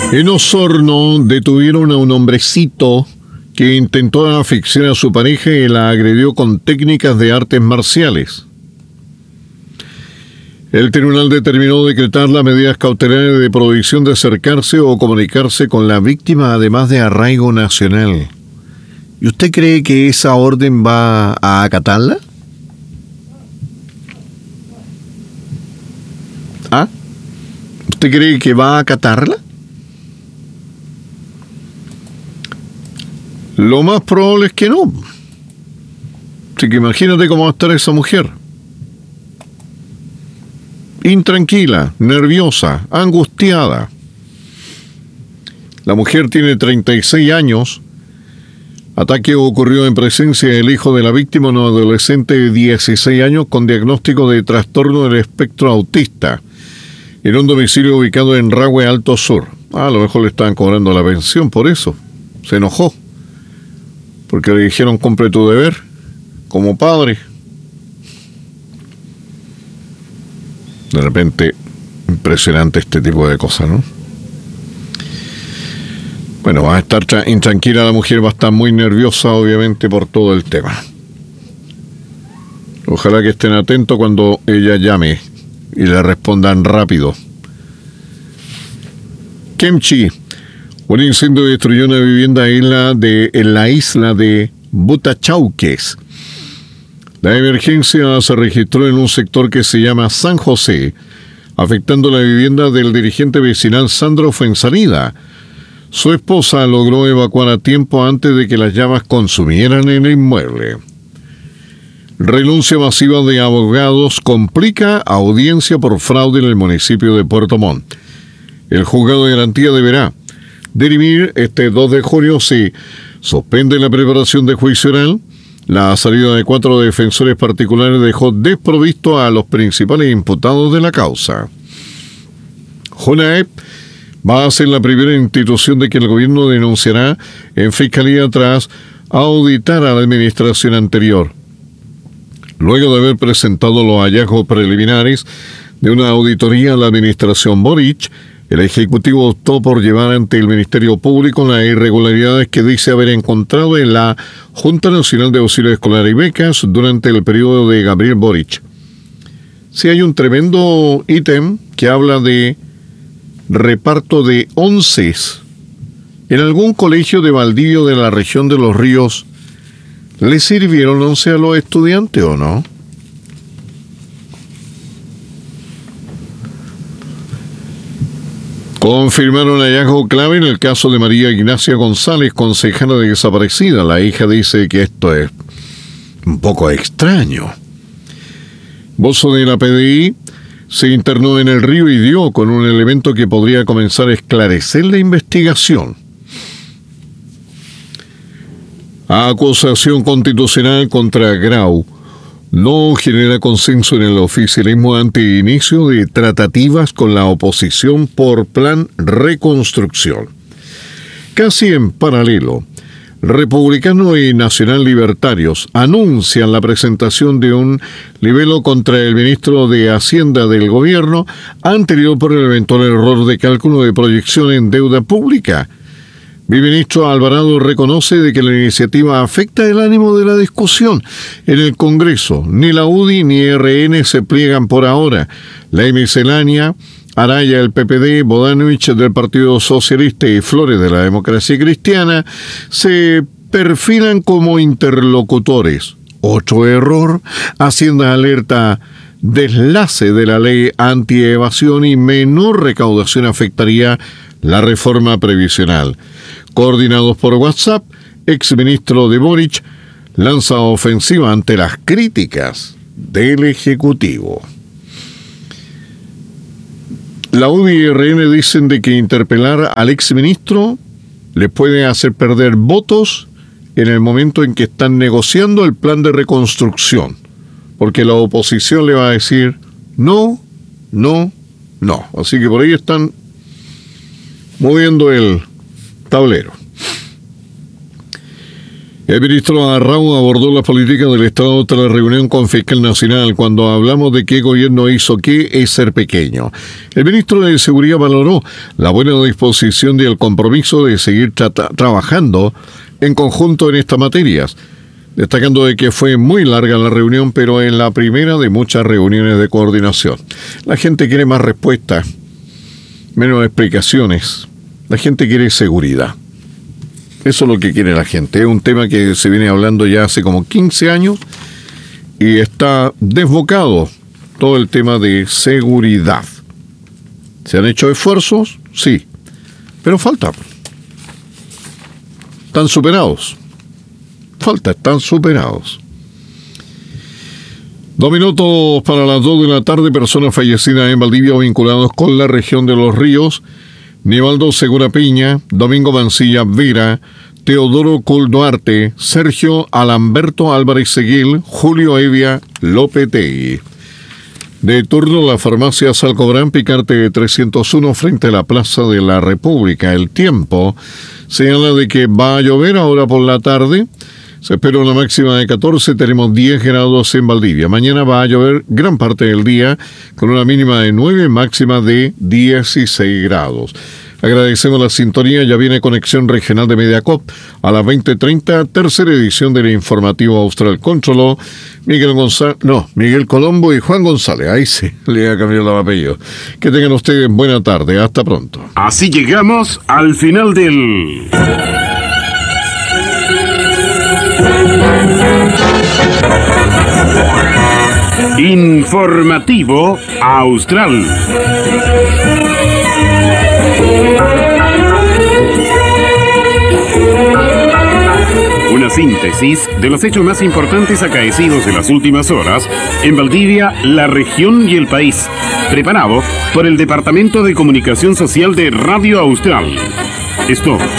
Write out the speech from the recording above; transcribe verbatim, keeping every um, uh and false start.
En Osorno detuvieron a un hombrecito que intentó asfixiar a su pareja y la agredió con técnicas de artes marciales. El tribunal determinó decretar las medidas cautelares de prohibición de acercarse o comunicarse con la víctima, además de arraigo nacional. ¿Y usted cree que esa orden va a acatarla? ¿Ah? ¿Usted cree que va a acatarla? Lo más probable es que no. Así que imagínate cómo va a estar esa mujer. Intranquila, nerviosa, angustiada. La mujer tiene treinta y seis años. Ataque ocurrió en presencia del hijo de la víctima, un adolescente de dieciséis años con diagnóstico de trastorno del espectro autista, en un domicilio ubicado en Rahue Alto Sur. Ah, a lo mejor le estaban cobrando la pensión por eso. Se enojó, porque le dijeron cumple tu deber como padre. De repente, impresionante este tipo de cosas, ¿no? Bueno, va a estar tra- intranquila la mujer, va a estar muy nerviosa, obviamente, por todo el tema. Ojalá que estén atentos cuando ella llame y le respondan rápido. Kemchi. Un incendio destruyó una vivienda isla de, en la isla de Butachauques. La emergencia se registró en un sector que se llama San José, afectando la vivienda del dirigente vecinal Sandro Fuenzalida. Su esposa logró evacuar a tiempo antes de que las llamas consumieran el inmueble. Renuncia masiva de abogados complica audiencia por fraude en el municipio de Puerto Montt. El juzgado de garantía deberá dirimir este dos de junio si suspende la preparación de juicio oral. La salida de cuatro defensores particulares dejó desprovisto a los principales imputados de la causa. JUNAEP va a ser la primera institución de que el gobierno denunciará en fiscalía tras auditar a la administración anterior. Luego de haber presentado los hallazgos preliminares de una auditoría a la administración Boric, el Ejecutivo optó por llevar ante el Ministerio Público las irregularidades que dice haber encontrado en la Junta Nacional de Auxilio Escolar y Becas durante el periodo de Gabriel Boric. Sí, hay un tremendo ítem que habla de reparto de onces. En algún colegio de Valdivia de la región de Los Ríos, ¿le sirvieron once a los estudiantes o no? Confirmaron hallazgo clave en el caso de María Ignacia González, concejala de desaparecida. La hija dice que esto es un poco extraño. Bozo de la P D I se internó en el río y dio con un elemento que podría comenzar a esclarecer la investigación. Acusación constitucional contra Grau no genera consenso en el oficialismo ante inicio de tratativas con la oposición por plan reconstrucción. Casi en paralelo, Republicanos y Nacional Libertarios anuncian la presentación de un libelo contra el ministro de Hacienda del gobierno anterior por el eventual error de cálculo de proyección en deuda pública. Mi ministro Alvarado reconoce de que la iniciativa afecta el ánimo de la discusión en el Congreso. Ni la U D I ni R N se pliegan por ahora. La miscelánea, Araya del P P D, Bodanovich del Partido Socialista y Flores de la Democracia Cristiana se perfilan como interlocutores. Otro error, Hacienda alerta deslace de la ley antievasión y menor recaudación afectaría la reforma previsional. Coordinados por WhatsApp, exministro de Boric lanza ofensiva ante las críticas del Ejecutivo. La U D I y R N dicen de que interpelar al exministro le puede hacer perder votos en el momento en que están negociando el plan de reconstrucción, porque la oposición le va a decir no, no, no. Así que por ahí están moviendo el tablero. El ministro Arrau abordó la política del Estado tras la reunión con Fiscal Nacional. Cuando hablamos de qué gobierno hizo qué, es ser pequeño. El ministro de Seguridad valoró la buena disposición y el compromiso de seguir tra- trabajando en conjunto en estas materias, destacando de que fue muy larga la reunión, pero en la primera de muchas reuniones de coordinación. La gente quiere más respuestas, menos explicaciones. La gente quiere seguridad. Eso es lo que quiere la gente. Es un tema que se viene hablando ya hace como quince años y está desbocado todo el tema de seguridad. ¿Se han hecho esfuerzos? Sí, pero falta. Están superados. Falta, están superados. Dos minutos para las dos de la tarde. Personas fallecidas en Valdivia o vinculados con la región de Los Ríos: Nivaldo Segura Piña, Domingo Mancilla Vera, Teodoro Col Duarte, Sergio Alamberto Álvarez Seguil, Julio Evia Lopetegui. De turno, la farmacia Salcobrán, Picarte trescientos uno, frente a la Plaza de la República. El tiempo señala de que va a llover ahora por la tarde. Se espera una máxima de catorce, tenemos diez grados en Valdivia. Mañana va a llover gran parte del día, con una mínima de nueve, máxima de dieciséis grados. Agradecemos la sintonía. Ya viene Conexión Regional de Mediacop a las veinte treinta, tercera edición del Informativo Austral. Controló Miguel González, no, Miguel Colombo y Juan González. Ahí sí, le ha cambiado el apellido. Que tengan ustedes buena tarde. Hasta pronto. Así llegamos al final del Informativo Austral. Una síntesis de los hechos más importantes acaecidos en las últimas horas en Valdivia, la región y el país. Preparado por el Departamento de Comunicación Social de Radio Austral. Esto